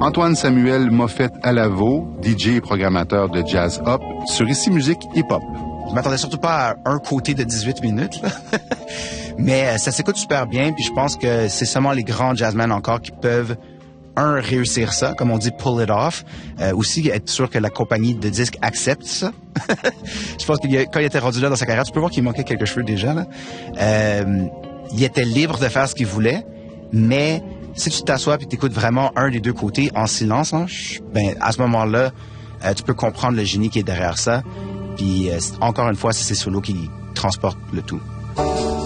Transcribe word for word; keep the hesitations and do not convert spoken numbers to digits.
Antoine Samuel Moffett-Alavo, D J et programmateur de Jazz Up, sur Ici Musique Hip Hop. Je m'attendais surtout pas à un côté de dix-huit minutes, là. Mais euh, ça s'écoute super bien, puis je pense que c'est seulement les grands jazzmen encore qui peuvent, un, réussir ça, comme on dit, pull it off. Euh, aussi, être sûr que la compagnie de disques accepte ça. Je pense que quand il était rendu là dans sa carrière, tu peux voir qu'il manquait quelques cheveux déjà, là. Euh, il était libre de faire ce qu'il voulait, mais si tu t'assois et t'écoutes vraiment un des deux côtés en silence, hein, ben à ce moment-là, euh, tu peux comprendre le génie qui est derrière ça. Puis euh, encore une fois, c'est ses solos qui transportent le tout.